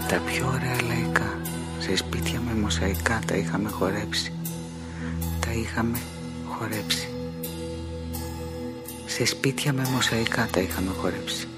Τα πιο ωραία λαϊκά, σε σπίτια με μοσαϊκά τα είχαμε χορέψει. Τα είχαμε χορέψει. Σε σπίτια με μοσαϊκά τα είχαμε χορέψει.